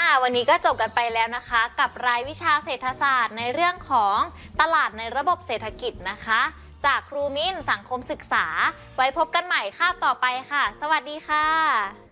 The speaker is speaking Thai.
วันนี้ก็จบกันไปแล้วนะคะกับรายวิชาเศรษฐศาสตร์ในเรื่องของตลาดในระบบเศรษฐกิจนะคะจากครูมิ้นสังคมศึกษาไว้พบกันใหม่คาบต่อไปค่ะสวัสดีค่ะ